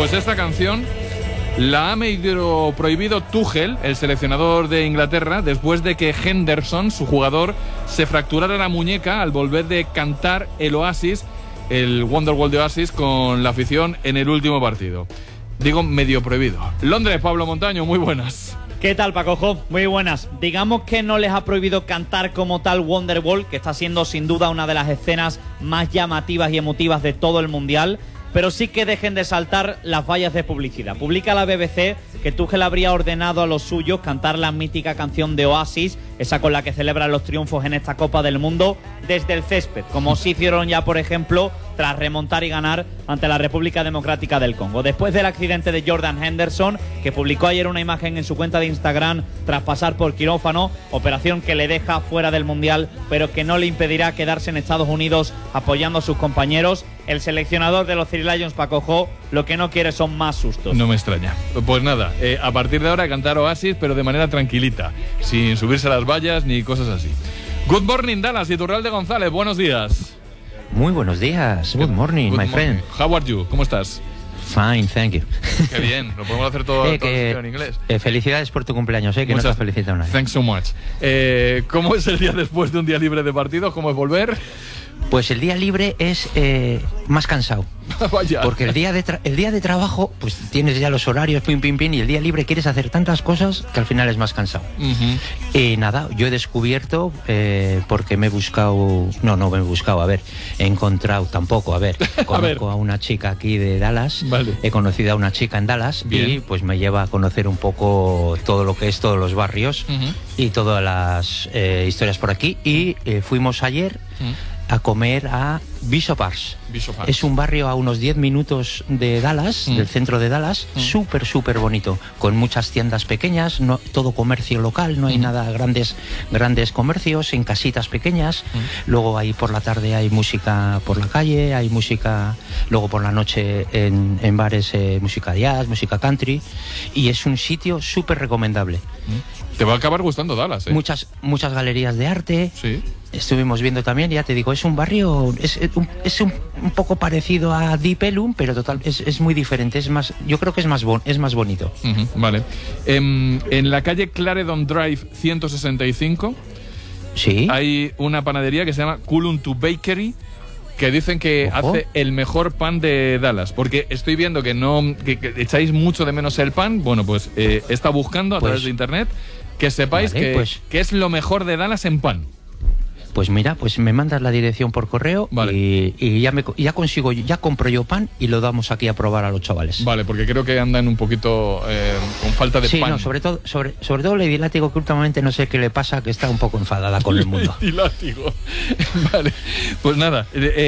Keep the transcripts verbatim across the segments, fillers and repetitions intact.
Pues esta canción la ha medio prohibido Tuchel, el seleccionador de Inglaterra, después de que Henderson, su jugador, se fracturara la muñeca al volver de cantar el Oasis, el Wonderwall de Oasis, con la afición en el último partido. Digo medio prohibido. Londres, Pablo Montaño, muy buenas. ¿Qué tal, Pacojo? Muy buenas. Digamos que no les ha prohibido cantar como tal Wonderwall, que está siendo sin duda una de las escenas más llamativas y emotivas de todo el Mundial, pero sí que dejen de saltar las vallas de publicidad. Publica la B B C que Tuchel habría ordenado a los suyos cantar la mítica canción de Oasis, esa con la que celebran los triunfos en esta Copa del Mundo, desde el césped, como sí hicieron ya, por ejemplo, tras remontar y ganar ante la República Democrática del Congo. Después del accidente de Jordan Henderson, que publicó ayer una imagen en su cuenta de Instagram tras pasar por quirófano, operación que le deja fuera del Mundial, pero que no le impedirá quedarse en Estados Unidos apoyando a sus compañeros, el seleccionador de los Three Lions, Pacojo, lo que no quiere son más sustos. No me extraña. Pues nada, eh, a partir de ahora cantar Oasis, pero de manera tranquilita, sin subirse a las vallas ni cosas así. Good morning, Dallas, Iturralde González, buenos días. Muy buenos días. Good morning, Good my morning. friend. How are you? ¿Cómo estás? Fine, thank you. Qué bien, lo podemos hacer todo, eh, todo que, en inglés. Eh, felicidades por tu cumpleaños, eh, que Muchas, no te has felicitado nadie. Thanks so much. Eh, ¿Cómo es el día después de un día libre de partidos? ¿Cómo es volver? Pues el día libre es eh, más cansado. Vaya. Porque el día de tra- el día de trabajo, pues tienes ya los horarios, pim, pim, pim, y el día libre quieres hacer tantas cosas que al final es más cansado. Uh-huh. Y nada, yo he descubierto, eh, porque me he buscado, no, no me he buscado, a ver, he encontrado tampoco, a ver, conozco a, ver. a una chica aquí de Dallas, vale. He conocido a una chica en Dallas. Bien. Y pues me lleva a conocer un poco todo lo que es todos los barrios uh-huh. y todas las eh, historias por aquí, y eh, fuimos ayer uh-huh. a comer a Bishop Arts. Bishop Arts. Es un barrio a unos diez minutos de Dallas, mm. del centro de Dallas, mm. súper, súper bonito, con muchas tiendas pequeñas, no, todo comercio local, no hay mm. nada, grandes, grandes comercios, en casitas pequeñas. Mm. Luego ahí por la tarde hay música por la calle, hay música, luego por la noche en, en bares, eh, música jazz, música country, y es un sitio súper recomendable. Mm. Te va a acabar gustando Dallas, ¿eh? Muchas, muchas galerías de arte. Sí. Estuvimos viendo también, ya te digo, es un barrio, es, es, un, es un, un poco parecido a Deep Ellum, pero total, es, es muy diferente, es más, yo creo que es más, bon, es más bonito. Uh-huh, vale. Eh, en la calle Clarendon Drive ciento sesenta y cinco, ¿sí? Hay una panadería que se llama Kuluntu Bakery, que dicen que Ojo. hace el mejor pan de Dallas, porque estoy viendo que no que, que echáis mucho de menos el pan. Bueno, pues eh, he estado buscando a pues, través de internet que sepáis vale, que, pues, que es lo mejor de Dallas en pan. Pues mira, pues me mandas la dirección por correo, vale. y, y ya me ya consigo, ya compro yo pan y lo damos aquí a probar a los chavales. Vale, porque creo que andan un poquito eh, con falta de sí, pan. Sí, no, sobre todo, sobre, sobre todo Lady Látigo, que últimamente no sé qué le pasa, que está un poco enfadada con el mundo. Lady Látigo. Vale, pues nada,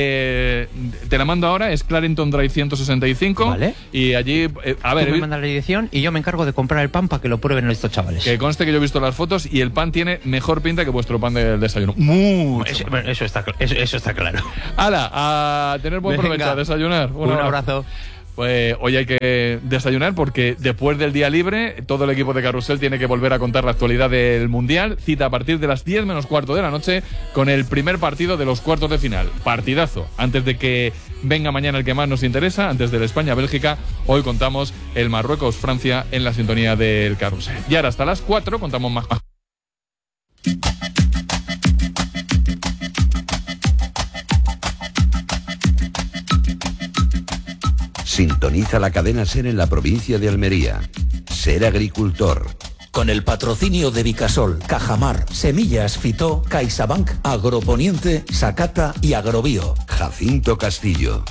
eh, te la mando ahora, es Clarendon Drive ciento sesenta y cinco. Vale. Y allí, eh, a ver... Tú me mandas la dirección y yo me encargo de comprar el pan para que lo prueben estos chavales. Que conste que yo he visto las fotos y el pan tiene mejor pinta que vuestro pan del desayuno. Mucho. Eso, eso, está, eso, eso está claro. ¡Hala! A tener buen Venga, provecho, a desayunar. Un, un abrazo. Pues hoy hay que desayunar porque después del día libre todo el equipo de Carrusel tiene que volver a contar la actualidad del Mundial. Cita a partir de las diez menos cuarto de la noche con el primer partido de los cuartos de final. Partidazo. Antes de que venga mañana el que más nos interesa, antes del España-Bélgica, hoy contamos el Marruecos-Francia en la sintonía del Carrusel. Y ahora hasta las cuatro contamos más. Sintoniza la cadena SER en la provincia de Almería. Ser agricultor. Con el patrocinio de Vicasol, Cajamar, Semillas Fitó, CaixaBank, Agroponiente, Sacata y Agrobio. Jacinto Castillo.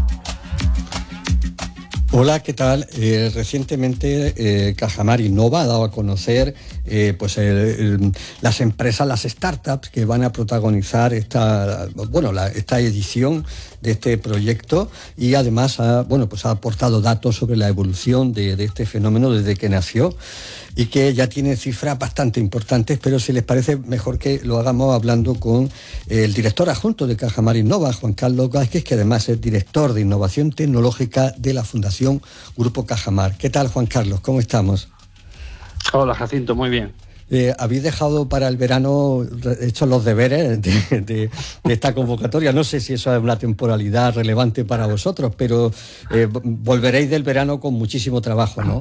Hola, ¿qué tal? Eh, recientemente eh, Cajamar Innova ha dado a conocer eh, pues el, el, las empresas, las startups que van a protagonizar esta, bueno, la, esta edición de este proyecto, y además ha, bueno, pues ha aportado datos sobre la evolución de, de este fenómeno desde que nació, y que ya tiene cifras bastante importantes, pero si les parece mejor que lo hagamos hablando con el director adjunto de Cajamar Innova, Juan Carlos Vázquez, que además es director de Innovación Tecnológica de la Fundación Grupo Cajamar. ¿Qué tal, Juan Carlos? ¿Cómo estamos? Hola, Jacinto, muy bien. Eh, habéis dejado para el verano hechos los deberes de, de, de esta convocatoria. No sé si eso es una temporalidad relevante para vosotros, pero eh, volveréis del verano con muchísimo trabajo, ¿no?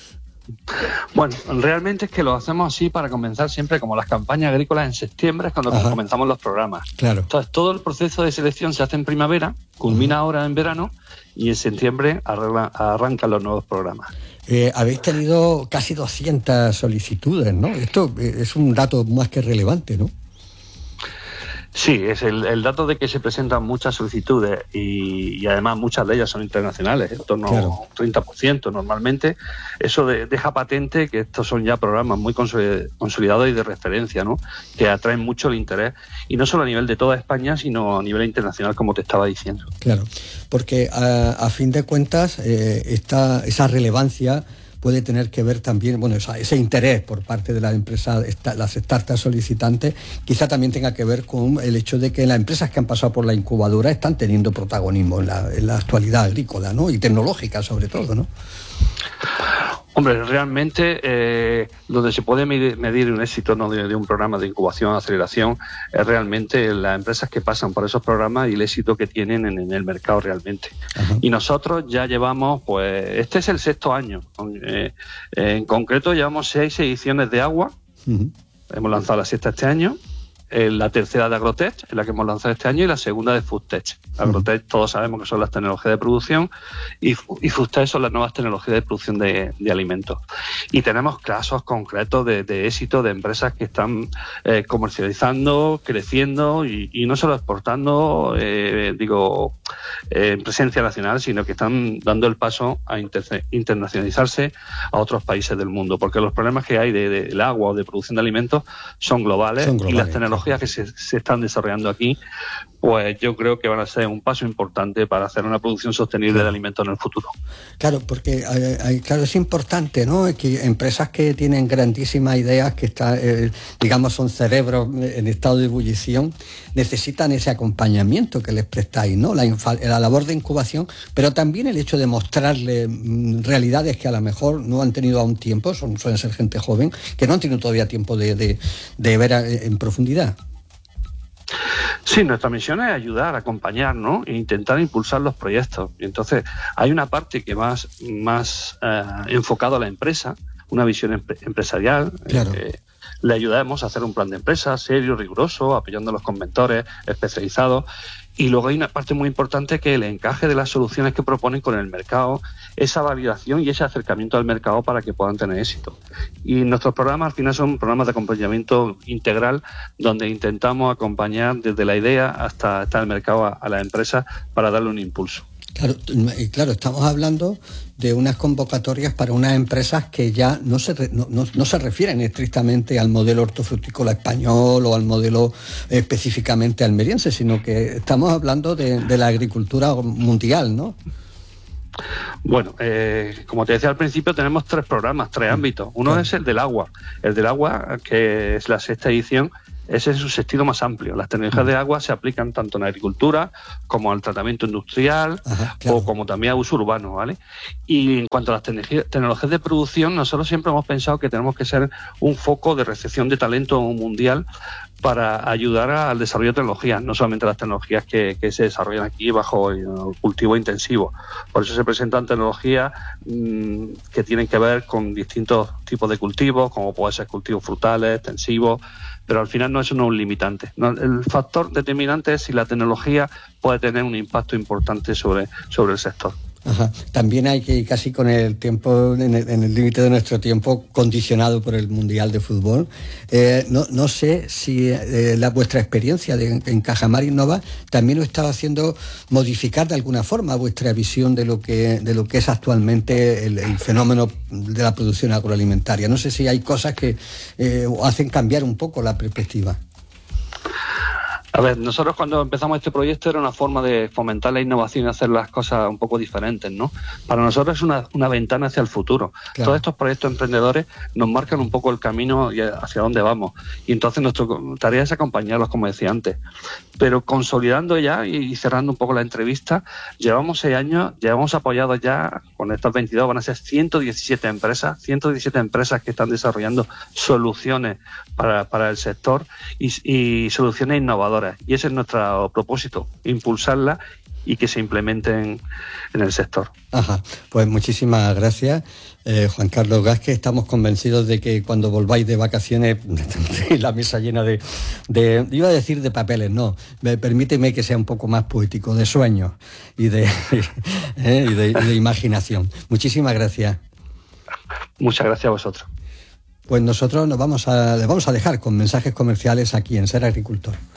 Bueno, realmente es que lo hacemos así para comenzar siempre, como las campañas agrícolas en septiembre es cuando Ajá. comenzamos los programas. Claro. Entonces todo el proceso de selección se hace en primavera, culmina Ajá. ahora en verano y en septiembre arregla, arrancan los nuevos programas. Eh, habéis tenido casi doscientas solicitudes, ¿no? Esto es un dato más que relevante, ¿no? Sí, es el, el dato de que se presentan muchas solicitudes y, y además muchas de ellas son internacionales, en torno claro. a un treinta por ciento normalmente. Eso de, deja patente que estos son ya programas muy consolidados y de referencia, ¿no? Que atraen mucho el interés, y no solo a nivel de toda España, sino a nivel internacional, como te estaba diciendo. Claro, porque a, a fin de cuentas, eh, esta, esa relevancia puede tener que ver también, bueno, esa, ese interés por parte de las empresas, esta, las startups solicitantes, quizá también tenga que ver con el hecho de que las empresas que han pasado por la incubadora están teniendo protagonismo en la, en la actualidad agrícola, ¿no? Y tecnológica sobre todo, ¿no? Hombre, realmente eh, donde se puede medir, medir un éxito, ¿no? de, de un programa de incubación, aceleración, es realmente las empresas que pasan por esos programas y el éxito que tienen en, en el mercado realmente. Ajá. Y nosotros ya llevamos, pues, este es el sexto año. Eh, eh, en concreto llevamos seis ediciones de agua. Uh-huh. Hemos lanzado la sexta este año. La tercera de Agrotech, en la que hemos lanzado este año, y la segunda de Foodtech. Agrotech todos sabemos que son las tecnologías de producción y, y Foodtech son las nuevas tecnologías de producción de, de alimentos. Y tenemos casos concretos de, de éxito de empresas que están eh, comercializando, creciendo y, y no solo exportando, eh, digo, eh, en presencia nacional, sino que están dando el paso a inter- internacionalizarse a otros países del mundo, porque los problemas que hay de, de, del agua o de producción de alimentos son globales, son globales. Y las tecnologías que se, se están desarrollando aquí, pues yo creo que van a ser un paso importante para hacer una producción sostenible claro. de alimentos en el futuro. Claro, porque hay, claro, es importante, ¿no? Que empresas que tienen grandísimas ideas, que está, eh, digamos, son cerebros en estado de ebullición, necesitan ese acompañamiento que les prestáis, ¿no? La, infa- la labor de incubación, pero también el hecho de mostrarles mm, realidades que a lo mejor no han tenido aún tiempo, son, suelen ser gente joven, que no han tenido todavía tiempo de, de, de ver a, en profundidad. Sí, nuestra misión es ayudar, acompañar, ¿no? E intentar impulsar los proyectos. Y entonces hay una parte que más, más eh, enfocada a la empresa, una visión empre- empresarial. Claro. Eh, le ayudamos a hacer un plan de empresa serio, riguroso, apoyándolos con mentores especializados. Y luego hay una parte muy importante que es el encaje de las soluciones que proponen con el mercado, esa validación y ese acercamiento al mercado para que puedan tener éxito. Y nuestros programas al final son programas de acompañamiento integral donde intentamos acompañar desde la idea hasta, hasta el mercado a, a las empresas para darle un impulso. Claro, claro, estamos hablando de unas convocatorias para unas empresas que ya no se, no, no, no se refieren estrictamente al modelo hortofrutícola español o al modelo específicamente almeriense, sino que estamos hablando de, de la agricultura mundial, ¿no? Bueno, eh, como te decía al principio, tenemos tres programas, tres ámbitos. Uno claro. es el del agua. El del agua, que es la sexta edición, ese es su sentido más amplio. Las tecnologías de agua se aplican tanto en la agricultura como al tratamiento industrial. Ajá, claro. O como también a uso urbano, ¿vale? Y en cuanto a las tecnologías, tecnologías de producción, nosotros siempre hemos pensado que tenemos que ser un foco de recepción de talento mundial para ayudar al desarrollo de tecnologías, no solamente las tecnologías que, que se desarrollan aquí bajo el cultivo intensivo. Por eso se presentan tecnologías mmm, que tienen que ver con distintos tipos de cultivos, como pueden ser cultivos frutales, extensivos, pero al final no es un limitante. No, el factor determinante es si la tecnología puede tener un impacto importante sobre, sobre el sector. Ajá. También hay que, casi con el tiempo, en el límite de nuestro tiempo, condicionado por el Mundial de Fútbol, eh, no, no sé si eh, la, vuestra experiencia de, en Cajamar Innova también os estaba haciendo modificar de alguna forma vuestra visión de lo que, de lo que es actualmente el, el fenómeno de la producción agroalimentaria. No sé si hay cosas que eh, hacen cambiar un poco la perspectiva. A ver, nosotros cuando empezamos este proyecto era una forma de fomentar la innovación y hacer las cosas un poco diferentes, ¿no? Para nosotros es una, una ventana hacia el futuro. Claro. Todos estos proyectos emprendedores nos marcan un poco el camino y hacia dónde vamos. Y entonces nuestra tarea es acompañarlos, como decía antes. Pero consolidando ya y cerrando un poco la entrevista, llevamos seis años, llevamos apoyados ya, con estos veintidós van a ser ciento diecisiete empresas, ciento diecisiete empresas que están desarrollando soluciones para, para el sector y, y soluciones innovadoras. Y ese es nuestro propósito, impulsarla y que se implementen en el sector. Ajá, pues muchísimas gracias, eh, Juan Carlos Gázquez. Estamos convencidos de que cuando volváis de vacaciones tendréis la mesa llena de, de, iba a decir de papeles, no, permíteme que sea un poco más poético, de sueños y de, eh, y de, y de imaginación. Muchísimas gracias. Muchas gracias a vosotros. Pues nosotros nos vamos a, les vamos a dejar con mensajes comerciales aquí en Ser Agricultor.